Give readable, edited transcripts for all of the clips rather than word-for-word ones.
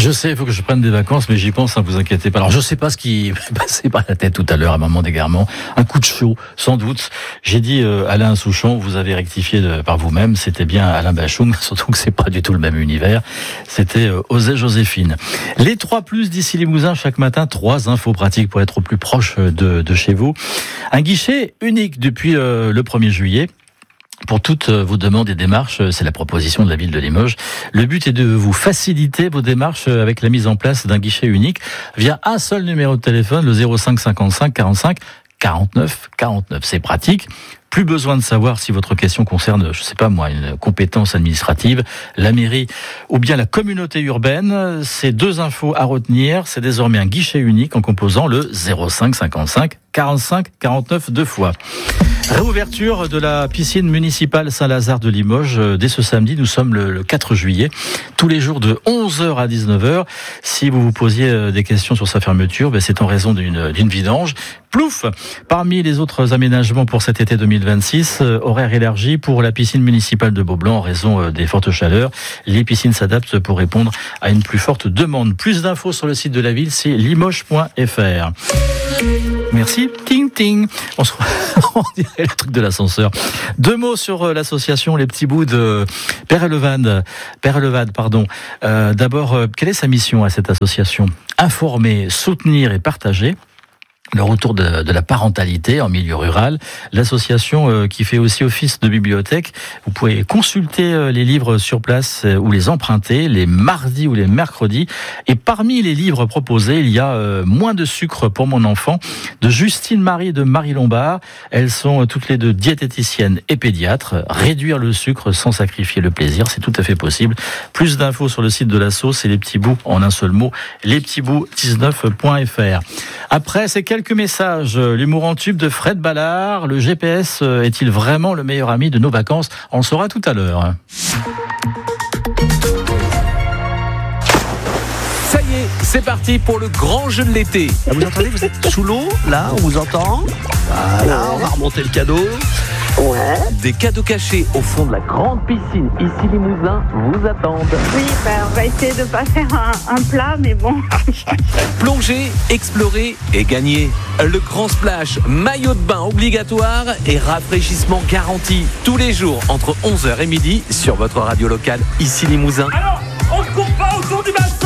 Je sais, il faut que je prenne des vacances, mais j'y pense, vous inquiétez pas. Alors, je sais pas ce qui m'est passé par la tête tout à l'heure, à un moment d'égarement. Un coup de chaud, sans doute. J'ai dit Alain Souchon, vous avez rectifié par vous-même. C'était bien Alain Bachung, surtout que c'est pas du tout le même univers. C'était Osée Joséphine. Les 3+ d'ici Limousin, chaque matin, 3 infos pratiques pour être au plus proche de chez vous. Un guichet unique depuis le 1er juillet. Pour toutes vos demandes et démarches, c'est la proposition de la ville de Limoges. Le but est de vous faciliter vos démarches avec la mise en place d'un guichet unique via un seul numéro de téléphone, le 05 55 45 49 49. C'est pratique. Plus besoin de savoir si votre question concerne, je sais pas moi, une compétence administrative, la mairie ou bien la communauté urbaine. Ces 2 infos à retenir. C'est désormais un guichet unique en composant le 05 55 45 49 2 fois. Réouverture de la piscine municipale Saint-Lazare de Limoges dès ce samedi. Nous sommes le 4 juillet. Tous les jours de 11h à 19h. Si vous vous posiez des questions sur sa fermeture, c'est en raison d'une vidange. Plouf! Parmi les autres aménagements pour cet été 2026, horaire élargi pour la piscine municipale de Beaublanc en raison des fortes chaleurs. Les piscines s'adaptent pour répondre à une plus forte demande. Plus d'infos sur le site de la ville, c'est limoges.fr. Merci. Ting ting. On dirait le truc de l'ascenseur. 2 mots sur l'association Les Petits Bouts de Père-Elevade. D'abord, quelle est sa mission à cette association ? Informer, soutenir et partager le retour de la parentalité en milieu rural. L'association qui fait aussi office de bibliothèque. Vous pouvez consulter les livres sur place ou les emprunter les mardis ou les mercredis. Et parmi les livres proposés, il y a Moins de sucre pour mon enfant de Justine Marie et de Marie Lombard. Elles sont toutes les deux diététiciennes et pédiatres. Réduire le sucre sans sacrifier le plaisir, c'est tout à fait possible. Plus d'infos sur le site de l'asso, c'est Les Petits Bouts en un seul mot, lespetitsbouts19.fr. Après, c'est quelques messages. L'humour en tube de Fred Ballard. Le GPS est-il vraiment le meilleur ami de nos vacances ? On le saura tout à l'heure. Ça y est, c'est parti pour le grand jeu de l'été. Vous entendez, vous êtes sous l'eau, là, on vous entend. Voilà, on va remonter le cadeau. Ouais. Des cadeaux cachés au fond de la grande piscine ici Limousin vous attendent. Oui, on va essayer de pas faire un plat, mais bon. Plonger, explorer et gagner. Le grand splash, maillot de bain obligatoire et rafraîchissement garanti tous les jours entre 11h et midi sur votre radio locale ici Limousin. Alors, on ne court pas autour du bassin.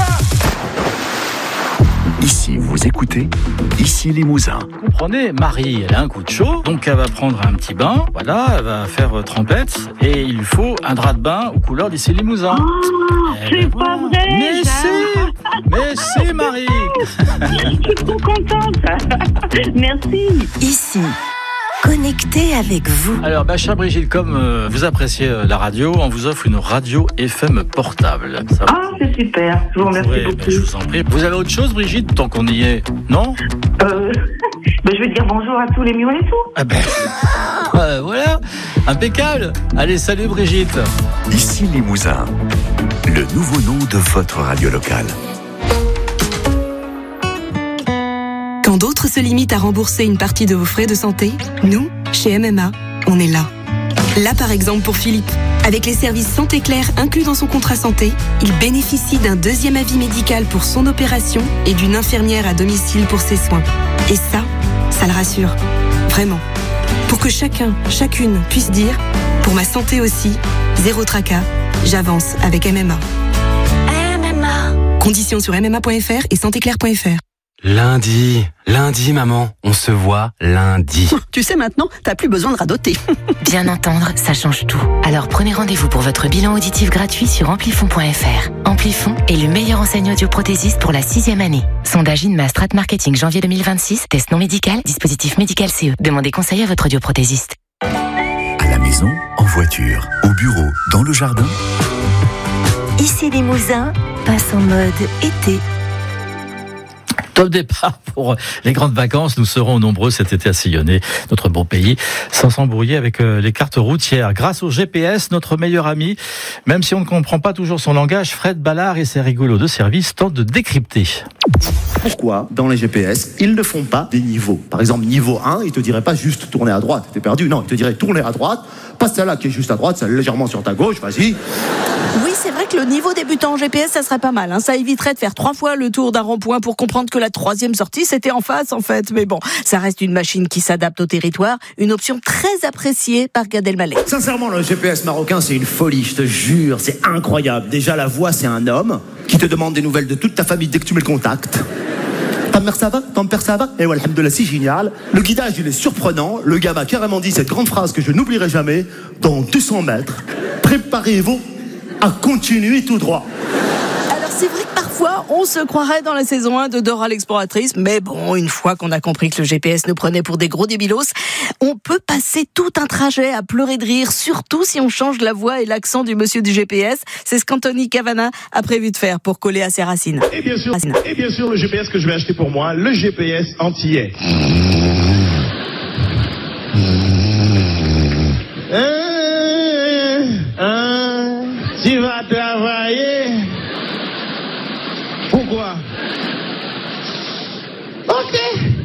Ici, vous écoutez, ici Limousin. Vous comprenez, Marie, elle a un coup de chaud, donc elle va prendre un petit bain, voilà, elle va faire trempette, et il lui faut un drap de bain aux couleurs d'ici Limousin. Oh, c'est pas vrai. Mais si, Marie. Je suis trop contente. Merci. Ici, connecté avec vous. Alors, chère Brigitte, comme vous appréciez la radio, on vous offre une radio FM portable. Ça va? Ah, c'est super. Je vous remercie beaucoup. Je vous en prie. Vous avez autre chose, Brigitte, tant qu'on y est? Non? Je vais dire bonjour à tous les Mioletto. Voilà, impeccable. Allez, salut Brigitte. Ici Limousin, le nouveau nom de votre radio locale. Quand d'autres se limitent à rembourser une partie de vos frais de santé, nous, chez MMA, on est là. Là, par exemple, pour Philippe. Avec les services Santé Claire inclus dans son contrat santé, il bénéficie d'un 2e avis médical pour son opération et d'une infirmière à domicile pour ses soins. Et ça le rassure. Vraiment. Pour que chacune puisse dire, pour ma santé aussi, zéro tracas, j'avance avec MMA. MMA. Conditions sur mma.fr et santéclaire.fr. Lundi, maman, on se voit lundi. Tu sais maintenant, t'as plus besoin de radoter. Bien entendre, ça change tout. Alors prenez rendez-vous pour votre bilan auditif gratuit sur amplifon.fr. Amplifon est le meilleur enseigne audioprothésiste pour la 6e année. Sondage INMA Strat Marketing janvier 2026, test non médical, dispositif médical CE. Demandez conseil à votre audioprothésiste. À la maison, en voiture, au bureau, dans le jardin. Ici Limousin passe en mode été. Top départ pour les grandes vacances. Nous serons nombreux cet été à sillonner notre beau pays sans s'embrouiller avec les cartes routières. Grâce au GPS, notre meilleur ami, même si on ne comprend pas toujours son langage, Fred Ballard et ses rigolos de service tentent de décrypter. Pourquoi, dans les GPS, ils ne font pas des niveaux ? Par exemple, niveau 1, ils te diraient pas juste tourner à droite, t'es perdu. Non, ils te diraient tourner à droite, passe celle-là qui est juste à droite, celle légèrement sur ta gauche, vas-y. Oui, c'est vrai que le niveau débutant en GPS, ça serait pas mal. Ça éviterait de faire 3 fois le tour d'un rond-point pour comprendre que la 3e sortie, c'était en face, en fait. Mais bon, ça reste une machine qui s'adapte au territoire. Une option très appréciée par Gad Elmaleh. Sincèrement, le GPS marocain, c'est une folie, je te jure. C'est incroyable. Déjà, la voix, c'est un homme qui te demande des nouvelles de toute ta famille dès que tu mets le contact. Ta mère ça va? Ton père ça va? Et ouais, alhamdoulilah, c'est génial. Le guidage, il est surprenant. Le gars m'a carrément dit cette grande phrase que je n'oublierai jamais. Dans 200 mètres, préparez-vous à continuer tout droit. Alors c'est vrai que parfois, on se croirait dans la saison 1 de Dora l'exploratrice. Mais bon, une fois qu'on a compris que le GPS nous prenait pour des gros débilos, on peut passer tout un trajet à pleurer de rire, surtout si on change la voix et l'accent du monsieur du GPS. C'est ce qu'Anthony Cavana a prévu de faire pour coller à ses racines. Et bien sûr, le GPS que je vais acheter pour moi, le GPS antillais. Tu vas travailler? Pourquoi? Ok.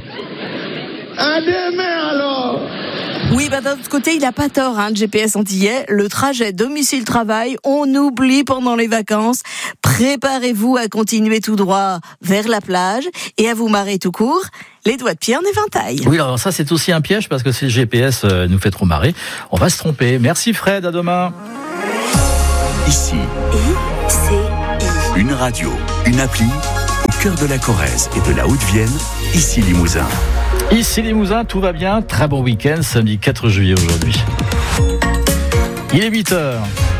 À demain alors. Oui, d'un autre côté, il n'a pas tort, le GPS antillais. Le trajet domicile-travail, on oublie pendant les vacances. Préparez-vous à continuer tout droit vers la plage et à vous marrer tout court, les doigts de pied en éventail. Oui, alors ça, c'est aussi un piège parce que si le GPS nous fait trop marrer, on va se tromper. Merci Fred, à demain. Ici, une radio, une appli, au cœur de la Corrèze et de la Haute-Vienne, ici Limousin. Ici Limousin, tout va bien. Très bon week-end, samedi 4 juillet aujourd'hui. Il est 8h.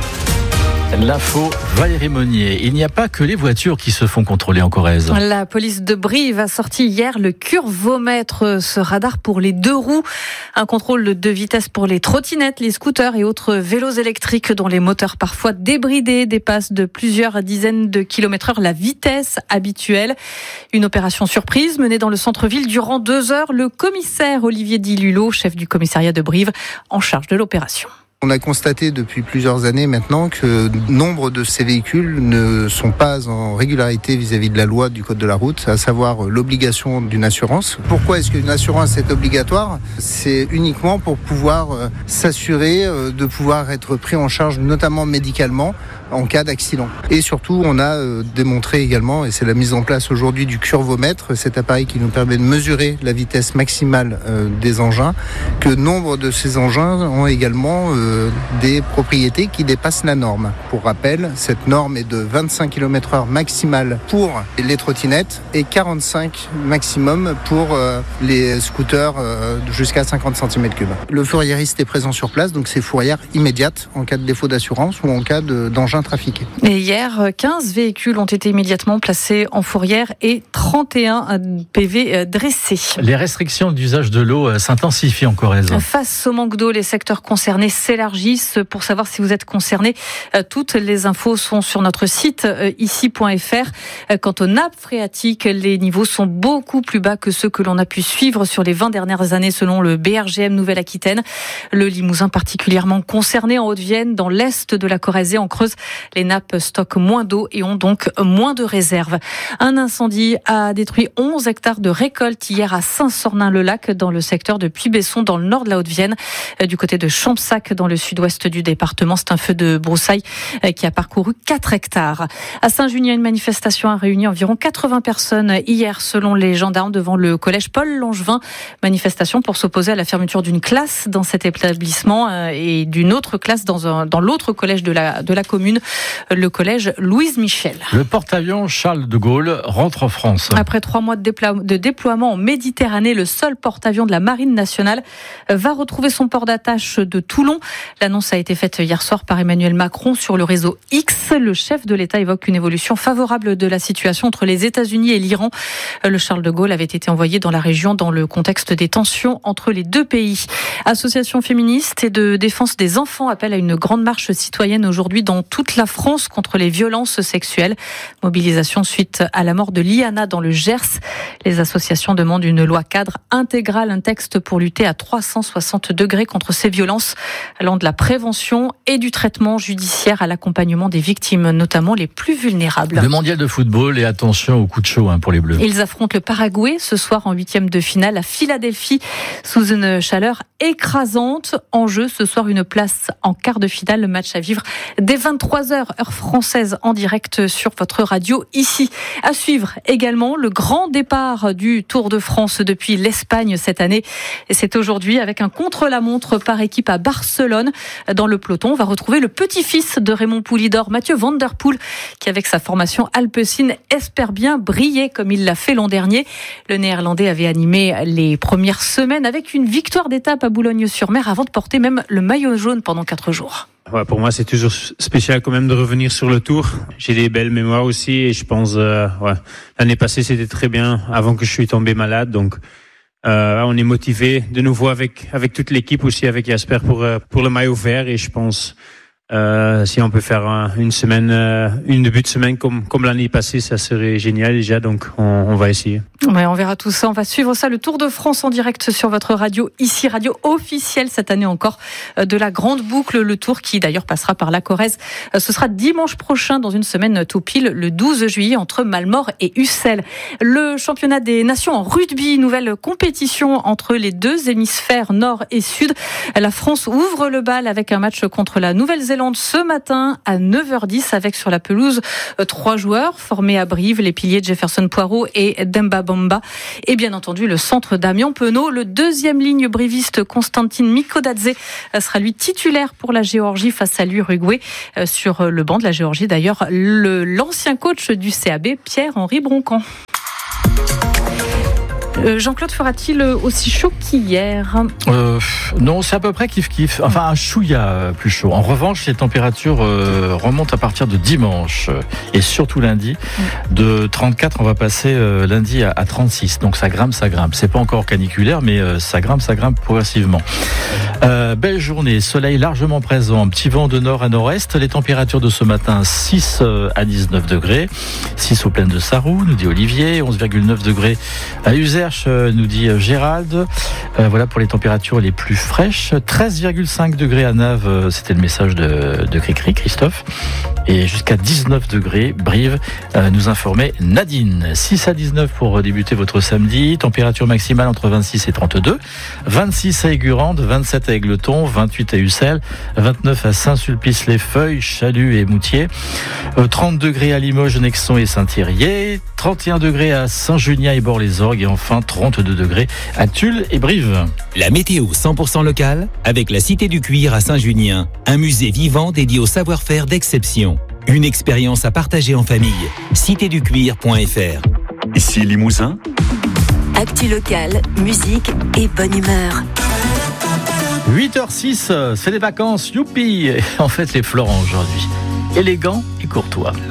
L'info, Valérie Monnier. Il n'y a pas que les voitures qui se font contrôler en Corrèze. La police de Brive a sorti hier le curvomètre, ce radar pour les 2 roues. Un contrôle de vitesse pour les trottinettes, les scooters et autres vélos électriques dont les moteurs parfois débridés dépassent de plusieurs dizaines de kilomètres/heure la vitesse habituelle. Une opération surprise menée dans le centre-ville durant 2 heures. Le commissaire Olivier Dilulot, chef du commissariat de Brive, en charge de l'opération. On a constaté depuis plusieurs années maintenant que nombre de ces véhicules ne sont pas en régularité vis-à-vis de la loi du code de la route, à savoir l'obligation d'une assurance. Pourquoi est-ce qu'une assurance est obligatoire ? C'est uniquement pour pouvoir s'assurer de pouvoir être pris en charge, notamment médicalement, en cas d'accident. Et surtout, on a démontré également, et c'est la mise en place aujourd'hui du curvomètre, cet appareil qui nous permet de mesurer la vitesse maximale des engins, que nombre de ces engins ont également des propriétés qui dépassent la norme. Pour rappel, cette norme est de 25 km/h maximale pour les trottinettes et 45 maximum pour les scooters jusqu'à 50 cm3. Le fourriériste est présent sur place, donc c'est fourrière immédiate en cas de défaut d'assurance ou en cas d'engin trafiqué. Et hier, 15 véhicules ont été immédiatement placés en fourrière et 31 PV dressés. Les restrictions d'usage de l'eau s'intensifient en Corrèze. Face au manque d'eau, les secteurs concernés s'élargissent. Pour savoir si vous êtes concerné, toutes les infos sont sur notre site ici.fr. Quant aux nappes phréatiques, les niveaux sont beaucoup plus bas que ceux que l'on a pu suivre sur les 20 dernières années selon le BRGM Nouvelle-Aquitaine. Le Limousin particulièrement concerné en Haute-Vienne, dans l'est de la Corrèze et en Creuse. Les nappes stockent moins d'eau et ont donc moins de réserves. Un incendie a détruit 11 hectares de récolte hier à Saint-Sornin-le-Lac dans le secteur de Puy-Besson dans le nord de la Haute-Vienne. Du côté de Champsac dans le sud-ouest du département, c'est un feu de broussailles qui a parcouru 4 hectares. À Saint-Junien, une manifestation a réuni environ 80 personnes hier selon les gendarmes devant le collège Paul Langevin. Manifestation pour s'opposer à la fermeture d'une classe dans cet établissement et d'une autre classe dans l'autre collège de la commune, le collège Louise Michel. Le porte-avions Charles de Gaulle rentre en France. Après 3 mois de déploiement en Méditerranée, le seul porte-avions de la Marine nationale va retrouver son port d'attache de Toulon. L'annonce a été faite hier soir par Emmanuel Macron sur le réseau X. Le chef de l'État évoque une évolution favorable de la situation entre les États-Unis et l'Iran. Le Charles de Gaulle avait été envoyé dans la région dans le contexte des tensions entre les deux pays. Associations féministes et de défense des enfants appellent à une grande marche citoyenne aujourd'hui dans toute la France contre les violences sexuelles. Mobilisation suite à la mort de Liana dans le Gers. Les associations demandent une loi cadre intégrale, un texte pour lutter à 360 degrés contre ces violences, allant de la prévention et du traitement judiciaire à l'accompagnement des victimes, notamment les plus vulnérables. Le mondial de football et attention au coup de chaud pour les Bleus. Ils affrontent le Paraguay ce soir en 8e de finale à Philadelphie sous une chaleur écrasante. En jeu ce soir, une place en quart de finale. Le match à vivre dès 23h, heure française, en direct sur votre radio ici. À suivre également le grand départ du Tour de France depuis l'Espagne cette année. Et c'est aujourd'hui avec un contre-la-montre par équipe à Barcelone. Dans le peloton, on va retrouver le petit-fils de Raymond Poulidor, Mathieu Van Der Poel, qui avec sa formation Alpecin espère bien briller comme il l'a fait l'an dernier. Le Néerlandais avait animé les premières semaines avec une victoire d'étape à Boulogne-sur-Mer avant de porter même le maillot jaune pendant 4 jours. Ouais, pour moi, c'est toujours spécial quand même de revenir sur le Tour. J'ai des belles mémoires aussi et je pense, l'année passée, c'était très bien avant que je suis tombé malade. Donc, on est motivé de nouveau avec toute l'équipe aussi, avec Jasper pour le maillot vert et je pense, si on peut faire une début de semaine comme l'année passée, ça serait génial déjà. Donc, on va essayer. Ouais, on verra tout ça. On va suivre ça, le Tour de France en direct sur votre radio, ici, radio officielle cette année encore de la Grande Boucle, le Tour qui d'ailleurs passera par la Corrèze. Ce sera dimanche prochain, dans une semaine tout pile, le 12 juillet, entre Malmort et Ussel. Le championnat des nations en rugby, nouvelle compétition entre les deux hémisphères nord et sud. La France ouvre le bal avec un match contre la Nouvelle-Zélande ce matin à 9h10 avec sur la pelouse 3 joueurs formés à Brive, les piliers Jefferson Poirot et Demba Bamba. Et bien entendu, le centre Damien Penaud. Le deuxième ligne briviste Constantin Mikodadze sera lui titulaire pour la Géorgie face à l'Uruguay. Sur le banc de la Géorgie, d'ailleurs, l'ancien coach du CAB, Pierre-Henri Broncan. Jean-Claude, fera-t-il aussi chaud qu'hier ? Non, c'est à peu près kiff-kiff. Enfin, un chouïa plus chaud. En revanche, les températures remontent à partir de dimanche et surtout lundi. De 34, on va passer lundi à 36. Donc ça grimpe. C'est pas encore caniculaire, mais ça grimpe progressivement. Belle journée, soleil largement présent, petit vent de nord à nord-est. Les températures de ce matin, 6 à 19 degrés. 6 aux plaines de Sarroux, nous dit Olivier. 11,9 degrés à Uzer, nous dit Gérald. Voilà pour les températures les plus fraîches. 13,5 degrés à Naves, c'était le message de Cricri, Christophe. Et jusqu'à 19 degrés, Brive, nous informait Nadine. 6 à 19 pour débuter votre samedi. Température maximale entre 26 et 32. 26 à Aigurande, 27 à Égletons, 28 à Ussel, 29 à Saint-Sulpice-les-Feuilles, Chalut et Moutier. 30 degrés à Limoges, Nexon et Saint-Thirier. 31 degrés à Saint-Junien et Bord-les-Orgues. Et enfin 32 degrés à Tulle et Brive. La météo 100% locale avec la Cité du Cuir à Saint-Junien. Un musée vivant dédié au savoir-faire d'exception. Une expérience à partager en famille. citéducuir.fr. Ici Limousin. Actu local, musique et bonne humeur. 8h06, c'est les vacances, youpi. En fait, les Florents aujourd'hui. Élégant et courtois.